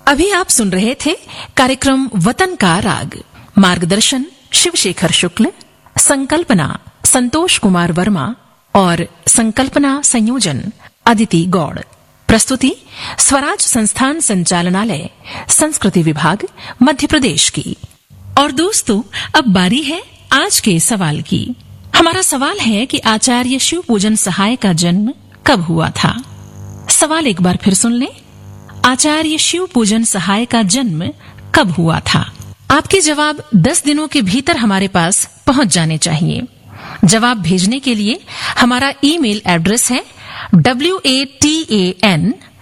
अभी आप सुन रहे थे कार्यक्रम वतन का राग। मार्गदर्शन शिवशेखर शुक्ल, संकल्पना संतोष कुमार वर्मा और संकल्पना संयोजन अदिति गौड़। प्रस्तुति स्वराज संस्थान संचालनालय, संस्कृति विभाग, मध्य प्रदेश की। और दोस्तों, अब बारी है आज के सवाल की। हमारा सवाल है कि आचार्य शिव पूजन सहाय का जन्म कब हुआ था। सवाल एक बार फिर सुन लें। आचार्य शिव पूजन सहाय का जन्म कब हुआ था? आपके जवाब 10 दिनों के भीतर हमारे पास पहुंच जाने चाहिए। जवाब भेजने के लिए हमारा ईमेल एड्रेस है watan